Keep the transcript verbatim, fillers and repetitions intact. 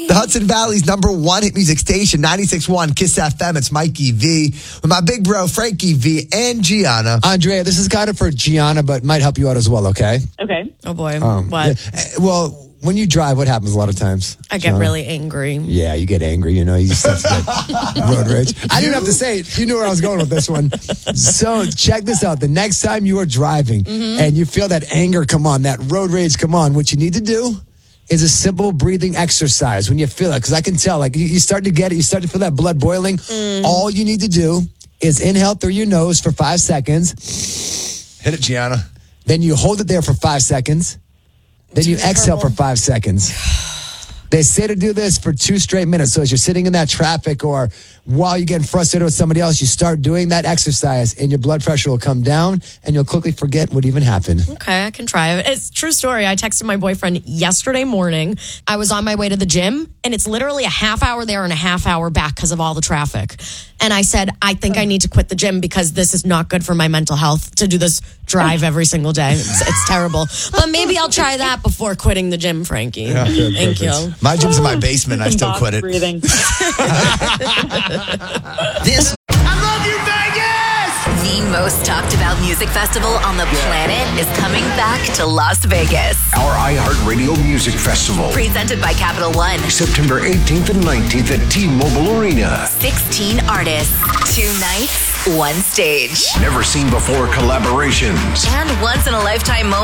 The Hudson Valley's number one hit music station, ninety-six point one Kiss F M. It's Mikey V with my big bro, Frankie V, and Gianna. Andrea, this is kind of for Gianna, but might help you out as well, okay? Okay. Oh, boy. Um, what? yeah. Well, when you drive, what happens a lot of times? I get Gianna? really angry. Yeah, you get angry, you know, you just have to get road rage. I didn't have to say it. You knew where I was going with this one. So check this out. The next time you are driving mm-hmm. and you feel that anger come on, that road rage come on, what you need to do is a simple breathing exercise when you feel it. Because I can tell, like, you, you start to get it. You start to feel that blood boiling. Mm. All you need to do is inhale through your nose for five seconds. Hit it, Gianna. Then you hold it there for five seconds. Then you exhale for five seconds. They say to do this for two straight minutes. So as you're sitting in that traffic or while you're getting frustrated with somebody else, you start doing that exercise and your blood pressure will come down and you'll quickly forget what even happened. Okay, I can try it. It's a true story. I texted my boyfriend yesterday morning. I was on my way to the gym and it's literally a half hour there and a half hour back because of all the traffic. And I said, I think I need to quit the gym because this is not good for my mental health to do this drive every single day. It's, it's terrible. But maybe I'll try that before quitting the gym, Frankie. Yeah, good, Thank perfect. you. My gym's in my basement. I still quit it. Breathing. This. I love you, Vegas! The most talked about music festival on the planet is coming back to Las Vegas. Our iHeartRadio Music Festival. Presented by Capital One. September eighteenth and nineteenth at T-Mobile Arena. sixteen artists. Two nights, one stage. Never seen before collaborations. And once in a lifetime moment.